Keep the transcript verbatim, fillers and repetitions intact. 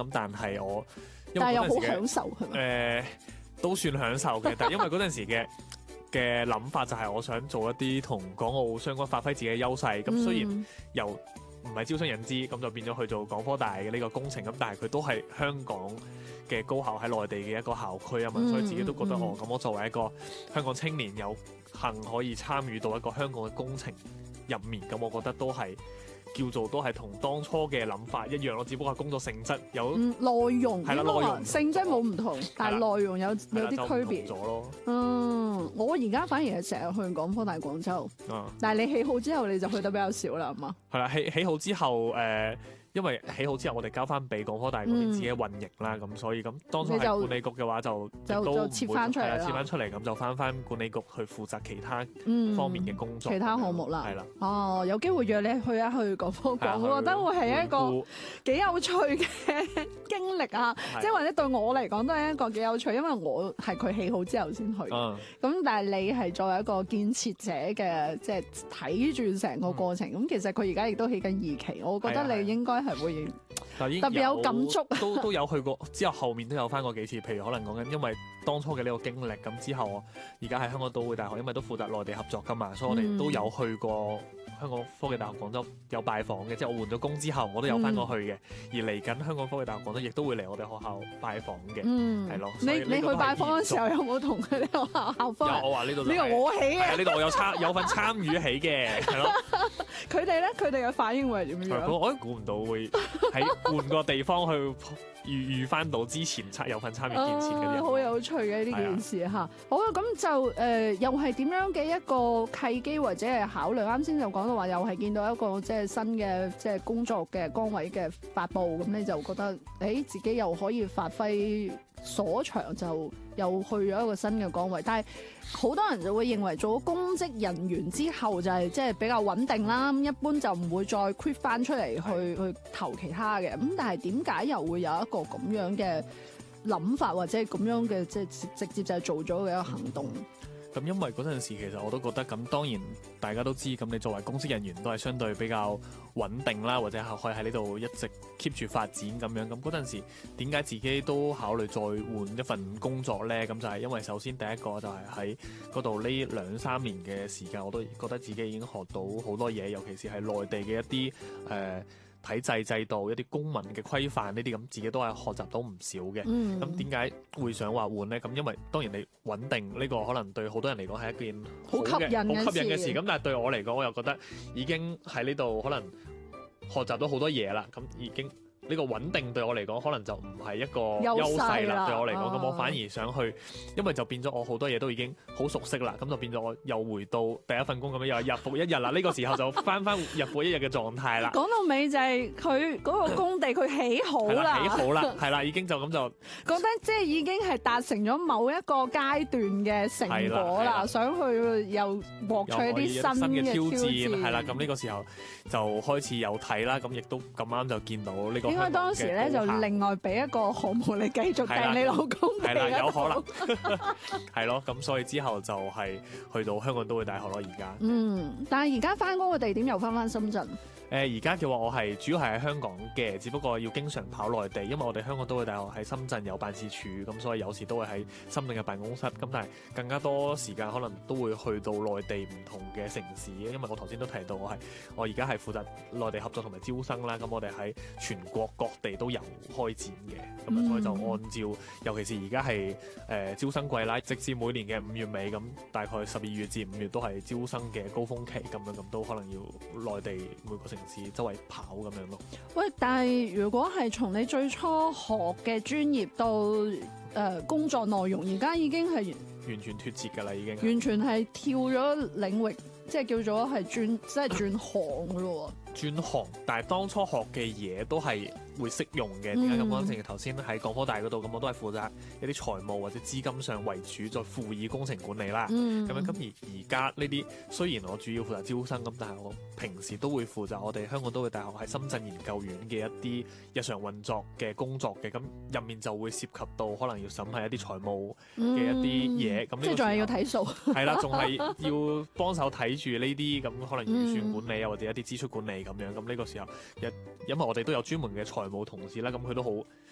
咁但係我因為但係又好嗰陣時嘅享受係咪？ 誒、呃、都算享受嘅，但係因為嗰陣時嘅嘅諗法就係我想做一啲同港澳相關，發揮自己嘅優勢。咁、雖然嗯由唔係招商引資，咁就變咗去做港科大嘅呢個工程，咁但係佢都係香港嘅高校喺內地嘅一個校區啊嘛， 嗯所以自己都覺得嗯哦，咁我作為一個香港青年，有幸可以參與到一個香港嘅工程入面，咁我覺得都係叫做都係同當初嘅諗法一樣咯，只不過係工作性質有嗯，內容係啦應該話內容性質冇唔同，但係內容有有係啦就唔啲區別。 同咗咯。 嗯，我而家反而係成日去港科大廣州， 啊， 但係你起好之後你就去得比較少啦，係嘛？ 係啦，起起好之後誒、呃因為起好之後，我哋交翻俾港科大嗰邊嗯自己運營啦，咁、所以咁當初係你就管理局嘅話就就亦都就切返出嚟啦係啦切翻出嚟，咁就翻翻管理局去負責其他嗯， 方面嘅工作， 其他項目啦係啦， 哦，有機會約你去一去港科係啊廣，我覺得會係一個回顧幾有趣嘅經歷啊！ 係即係或者對我嚟講都係一個幾有趣，因為我係佢起好之後先去。咁、 嗯但係你係作為一個建設者嘅，即係睇住成個過程。咁、 嗯其實佢而家亦都起緊二期，我覺係啊係啊得你應該係會但已經特別有感觸都都有去過，之後後面都有翻過幾次。譬如可能講緊，因為當初嘅呢個經歷，咁之後我而家喺香港都會大學，因為都負責內地合作噶嘛，所以我哋都有去過香港科技大學廣州有拜訪嘅。即係我換咗工之後，我都有翻過去嘅。而嚟緊香港科技大學廣州亦都會嚟我哋學校拜訪嘅， 嗯係咯。 你所以呢個都係你去拜訪嘅時候延續有冇同佢哋學校校方有我話呢度就呢個係我起嘅？ 係啊呢度我有參有份參與起嘅，係咯。 佢哋咧，佢哋嘅反應會係點樣？ 我都估唔到會喺換個地方去遇遇翻到之前參有份參與建設嗰啲啊人。 好有趣嘅呢件事嚇。好啊，咁就誒、呃又係點樣嘅一個契機或者係考慮？啱先就講到話，又係見到一個即係新嘅即係工作嘅崗位嘅發布，咁你就覺得誒、欸、自己又可以發揮所長，就又去咗一個新嘅崗位。但係好多人就會認為做咗公職人員之後就係即係比較穩定啦，咁一般就唔會再 quit 翻出嚟去去投其他嘅。咁但係點解又會有一個咁樣嘅諗法，或者係咁樣嘅即係直接就係做咗嘅一個行動？ 咁因為嗰陣時其實我都覺得咁，當然大家都知，咁你作為公職人員都係相對比較穩定啦，或者係可以喺呢度一直 keep 住發展咁樣。咁嗰陣時點解自己都考慮再換一份工作呢？咁就係因為首先第一個就係喺嗰度呢兩三年嘅時間，我都覺得自己已經學到好多嘢，尤其是係內地嘅一啲誒、呃體制制度、一啲公民嘅規範呢啲咁，自己都係學習到唔少嘅。 嗯， 咁點解會想話換呢？咁因為當然你穩定呢個可能對好多人嚟講係一件好吸引嘅好吸引嘅事事。咁但係對我嚟講，我又覺得已經喺呢度可能學習到好多嘢啦。咁已經呢個穩定對我嚟講，可能就唔係一個優勢優勢啦啦。對我嚟講，咁、 啊我反而想去，因為就變咗我好多嘢都已經好熟悉啦。咁就變咗我又回到第一份工咁樣，又係日復一日啦。呢個時候就翻翻日復一日嘅狀態啦。 講到尾就係佢嗰個工地佢起好係啦， 啦， 起好啦，係啦，已經就咁就。 覺得即係已經係達成咗某一個階段嘅成果係啦係啦， 啦想去又獲取啲新新嘅嘅挑戰， 戰， 係啦。咁呢個時候就開始有睇啦，咁亦都咁啱就見到呢個。 應該當時咧就另外俾一個項目你繼續係啦訂你老公係啦，有可能。 能係咯。咁所以之後就係去到香港都會大學咯，而家。 嗯，但係而家翻工嘅地點又翻翻深圳。 誒而家嘅話，我係主要係喺香港嘅，只不過要經常跑內地，因為我哋香港都會大學喺深圳有辦事處，咁所以有時都會喺深圳嘅辦公室。咁但係更加多時間可能都會去到內地唔同嘅城市，因為我頭先都提到我係我而家係負責內地合作同埋招生啦。咁我哋喺全國各地都有開展嘅，咁啊所以就按照，尤其是而家係誒招生季啦，直至每年嘅五月尾咁，大概十二月至五月都係招生嘅高峰期咁樣，咁都可能要內地每個城市周圍跑咁樣咯。 喂，但係如果係從你最初學嘅專業到誒、呃、工作內容，而家已經係完全脫節㗎啦，已經。 完全係跳咗領域，即係叫做係轉，即係轉行㗎咯喎。 轉行，但係當初學嘅嘢都係會適用嘅。點解咁講？正如頭先喺港科大嗰度，咁我都係負責一啲財務或者資金上為主，再輔以工程管理啦。咁、 嗯、 樣咁而而家呢啲雖然我主要負責招生，咁但係我平時都會負責我哋香港都會大學喺深圳研究院嘅一啲日常運作嘅工作嘅。咁入面就會涉及到可能要審核一啲財務嘅一啲嘢。咁、 嗯、即係仲係要睇數。 係啦，仲係要幫手睇住呢啲咁可能預算管理啊，或者一啲支出管理咁樣。咁呢個時候，因因為我哋都有專門嘅財務同事啦，咁佢都好